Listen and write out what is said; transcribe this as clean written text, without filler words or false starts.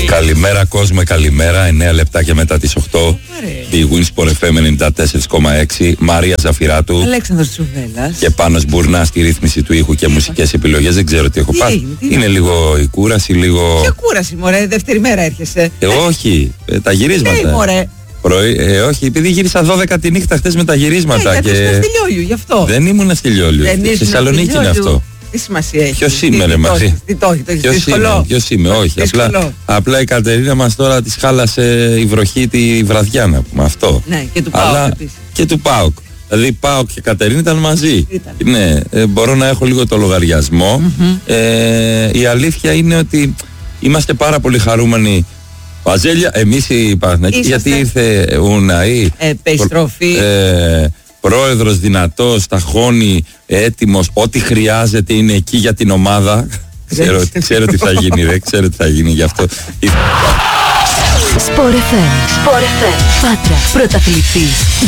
Καλημέρα κόσμο, καλημέρα. 9 λεπτάκια μετά τις 8. Η Winsport FM 94,6. Μαρία Ζαφυράτου. Αλέξανδρος Τσουβέλλας. Και Πάνος Μπουρνάς στη ρύθμιση του ήχου και μουσικές επιλογές. Δεν ξέρω τι έχω πάρει. Είναι λίγο η κούραση, λίγο. Ποια κούραση, μωρέ, δεύτερη μέρα έρχεσαι. Όχι, τα γυρίσματα. Μωρέ. Όχι, επειδή γύρισα 12 τη νύχτα χτες με τα γυρίσματα. Γιατί ήσουν στη Λιόλιου, γι' αυτό. Δεν ήμουν στη Λιόλιου. Στη Θεσσαλονίκη είναι αυτό. Τι σημασία έχει. Ποιος είμαι, ρε μαζί. Ποιος είμαι, όχι. Απλά η Κατερίνα μας τώρα της χάλασε η βροχή τη βραδιά, να πούμε αυτό. Ναι, και του ΠΑΟΚ επίσης. Και του ΠΑΟΚ. Δηλαδή ΠΑΟΚ και Κατερίνα ήταν μαζί. Ναι, μπορώ να έχω λίγο το λογαριασμό. Η αλήθεια είναι ότι είμαστε πάρα πολύ χαρούμενοι. Βαζέλια, εμείς οι Παναθηναϊκοί, γιατί ήρθε Ουναή. Περιστροφή. Πρόεδρος δυνατός, ταχώνει, έτοιμος, ό,τι χρειάζεται είναι εκεί για την ομάδα. Ξέρω τι θα γίνει, δεν ξέρω τι θα γίνει γι' αυτό. Sport FM. Πάτρα, πρωταθλητής.